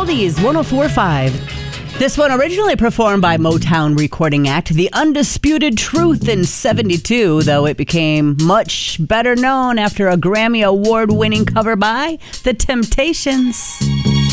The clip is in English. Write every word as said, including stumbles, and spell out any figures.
Oldies one oh four point five. This one originally performed by Motown recording act The Undisputed Truth in seventy-two, though it became much better known after a Grammy Award-winning cover by The Temptations.